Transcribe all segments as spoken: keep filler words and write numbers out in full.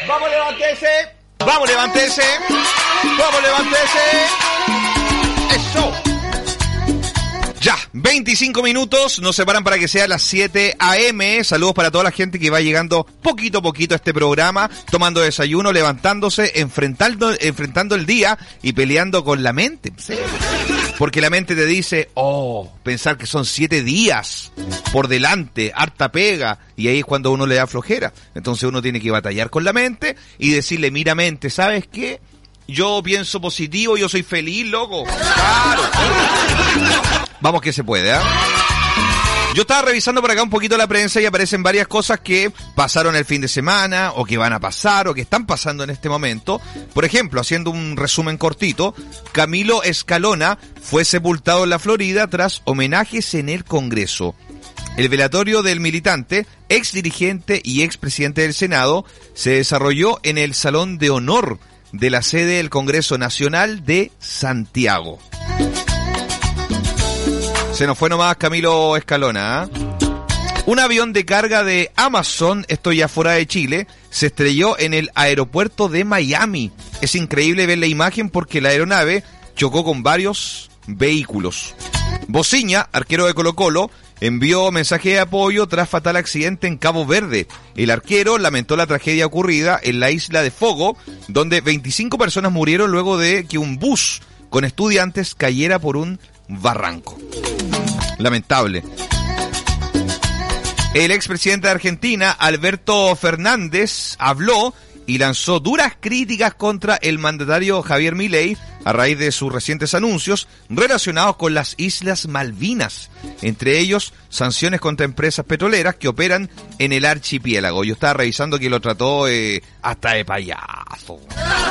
Vamos, levántese. Vamos, levántese. Vamos, levántese. Eso. Ya, veinticinco minutos, nos separan para que sea las siete a eme. Saludos para toda la gente que va llegando poquito a poquito a este programa, tomando desayuno, levantándose, enfrentando, enfrentando el día y peleando con la mente. ¿Sí? Porque la mente te dice, oh, pensar que son siete días por delante, harta pega, y ahí es cuando uno le da flojera. Entonces uno tiene que batallar con la mente y decirle, mira mente, ¿sabes qué? Yo pienso positivo, yo soy feliz, loco. Claro. Vamos que se puede, ¿eh? Yo estaba revisando por acá un poquito la prensa y aparecen varias cosas que pasaron el fin de semana, o que van a pasar, o que están pasando en este momento. Por ejemplo, haciendo un resumen cortito, Camilo Escalona fue sepultado en la Florida tras homenajes en el Congreso. El velatorio del militante, ex dirigente y ex presidente del Senado, se desarrolló en el Salón de Honor de la sede del Congreso Nacional de Santiago. Se nos fue nomás Camilo Escalona, ¿eh? Un avión de carga de Amazon, esto ya fuera de Chile, se estrelló en el aeropuerto de Miami. Es increíble ver la imagen porque la aeronave chocó con varios vehículos. Bociña, arquero de Colo-Colo, envió mensaje de apoyo tras fatal accidente en Cabo Verde. El arquero lamentó la tragedia ocurrida en la isla de Fogo, donde veinticinco personas murieron luego de que un bus con estudiantes cayera por un barranco. Lamentable. El expresidente de Argentina, Alberto Fernández, habló y lanzó duras críticas contra el mandatario Javier Milei a raíz de sus recientes anuncios relacionados con las Islas Malvinas, entre ellos sanciones contra empresas petroleras que operan en el archipiélago. Yo estaba revisando que lo trató eh, hasta de payaso.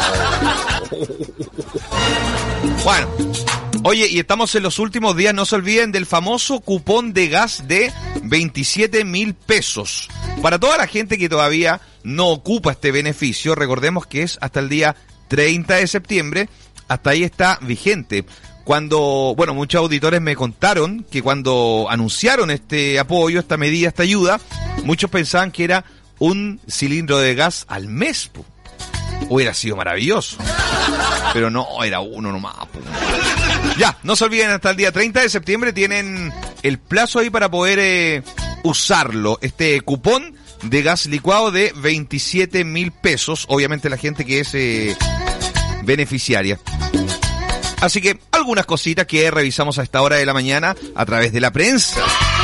Bueno, oye, y estamos en los últimos días, no se olviden del famoso cupón de gas de veintisiete mil pesos. Para toda la gente que todavía no ocupa este beneficio, recordemos que es hasta el día treinta de septiembre, hasta ahí está vigente. Cuando, bueno, muchos auditores me contaron que cuando anunciaron este apoyo, esta medida, esta ayuda, muchos pensaban que era un cilindro de gas al mes, po. Hubiera sido maravilloso. Pero no, era uno nomás, po. Ya, no se olviden, hasta el día treinta de septiembre tienen el plazo ahí para poder eh, usarlo, este cupón de gas licuado de veintisiete mil pesos, obviamente la gente que es eh, beneficiaria. Así que algunas cositas que revisamos a esta hora de la mañana a través de la prensa.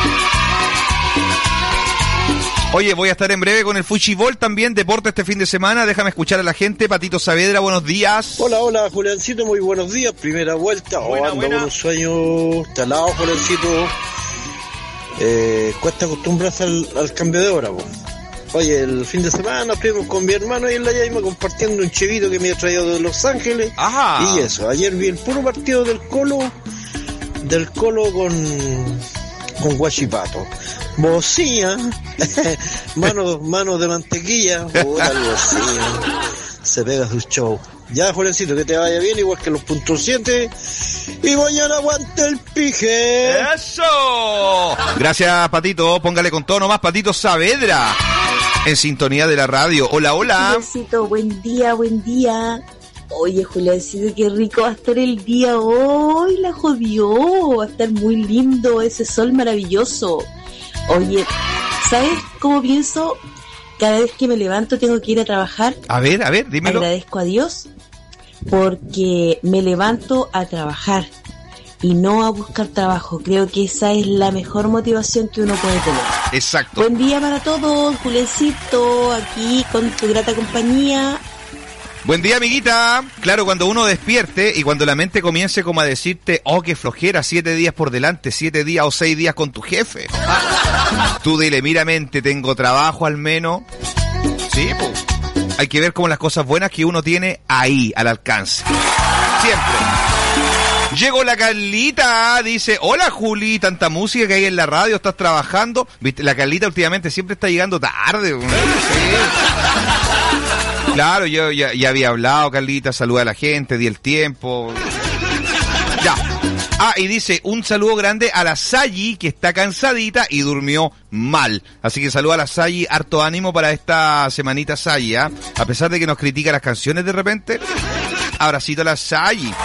Oye, voy a estar en breve con el Fuchibol también, deporte este fin de semana. Déjame escuchar a la gente. Patito Saavedra, buenos días. Hola, hola, Juliancito, muy buenos días. Primera vuelta. Buena, oh, ando buena. con un sueño talado, Juliancito. Eh, cuesta acostumbrarse al, al cambio de hora, po. Oye, el fin de semana estuvimos con mi hermano ahí en la Yaima compartiendo un chivito que me ha traído de Los Ángeles. Ajá. Y eso, ayer vi el puro partido del Colo, del Colo con, con Guachipato. Bocía, manos mano de mantequilla, o algo así. Se pega su show. Ya, Julencito, que te vaya bien, igual que los puntos siete. Y mañana aguante el pije. ¡Eso! Gracias, Patito. Póngale con todo nomás, Patito Saavedra. En sintonía de la radio. Hola, hola. Juliancito, buen día, buen día. Oye, Juliancito, qué rico va a estar el día hoy. La jodió. Va a estar muy lindo ese sol maravilloso. Oye, ¿sabes cómo pienso? Cada vez que me levanto tengo que ir a trabajar. A ver, a ver, dímelo. Agradezco a Dios porque me levanto a trabajar y no a buscar trabajo. Creo que esa es la mejor motivación que uno puede tener. Exacto. Buen día para todos, Julencito, aquí con tu grata compañía. Buen día, amiguita. Claro, cuando uno despierte y cuando la mente comience como a decirte, oh, qué flojera, siete días por delante, siete días o seis días con tu jefe. Tú dile, mira, mente, tengo trabajo al menos. Sí, pues. Hay que ver como las cosas buenas que uno tiene ahí, al alcance. Siempre. Llegó la Carlita, dice, hola Juli, tanta música que hay en la radio, ¿estás trabajando? Viste, la Carlita últimamente siempre está llegando tarde. Sí. Claro, yo ya, ya había hablado, Carlita, saluda a la gente, di el tiempo. Ya. Ah, y dice, un saludo grande a la Sayi, que está cansadita y durmió mal. Así que saludo a la Sayi, harto ánimo para esta semanita Sayi, ¿eh? A pesar de que nos critica las canciones de repente, abracito a la Sayi.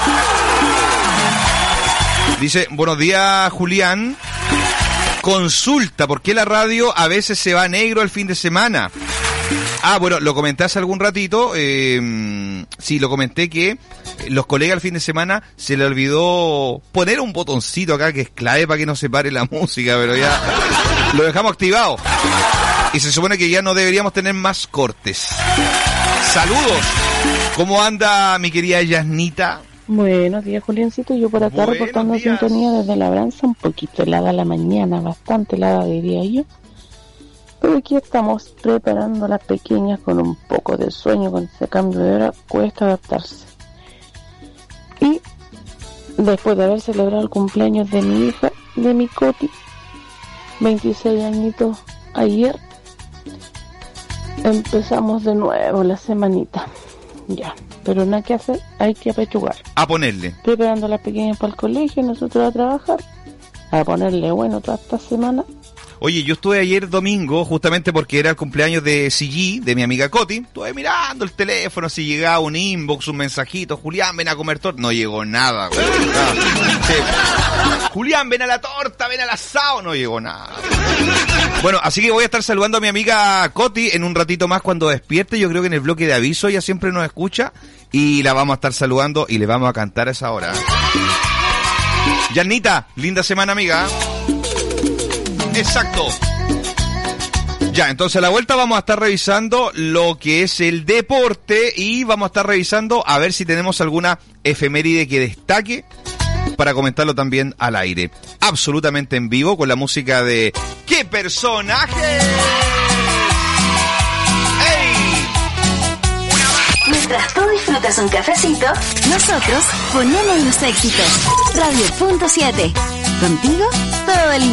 Dice, buenos días, Julián. Consulta, ¿por qué la radio a veces se va negro el fin de semana? Ah, bueno, lo comenté hace algún ratito. Eh, sí, lo comenté que los colegas el fin de semana se le olvidó poner un botoncito acá que es clave para que no se pare la música, pero ya lo dejamos activado. Y se supone que ya no deberíamos tener más cortes. Saludos. ¿Cómo anda mi querida Yasnita? Buenos días, Juliancito. Yo por acá Buenos reportando días. sintonía desde Labranza, un poquito helada la mañana, bastante helada diría yo. Pero aquí estamos preparando a las pequeñas con un poco de sueño, con ese cambio de hora, cuesta adaptarse. Y después de haber celebrado el cumpleaños de mi hija, de mi Coti, veintiséis añitos ayer, empezamos de nuevo la semanita. Ya, pero nada que hacer, hay que apechugar. A ponerle. Preparando a las pequeñas para el colegio, nosotros a trabajar, a ponerle bueno toda esta semana. Oye, yo estuve ayer domingo, justamente porque era el cumpleaños de C G, de mi amiga Coti. Estuve mirando el teléfono, si llegaba un inbox, un mensajito. Julián, ven a comer torta. No llegó nada, güey. Nada. Sí. Julián, ven a la torta, ven al asado. No llegó nada. Bueno, así que voy a estar saludando a mi amiga Coti en un ratito más cuando despierte. Yo creo que en el bloque de aviso ella siempre nos escucha. Y la vamos a estar saludando y le vamos a cantar a esa hora. Yanita, linda semana, amiga. Exacto. Ya, entonces a la vuelta vamos a estar revisando lo que es el deporte y vamos a estar revisando a ver si tenemos alguna efeméride que destaque para comentarlo también al aire. Absolutamente en vivo con la música de ¡Qué personaje! ¡Ey! Mientras tú disfrutas un cafecito, nosotros ponemos los éxitos. Radio Punto siete. Contigo todo el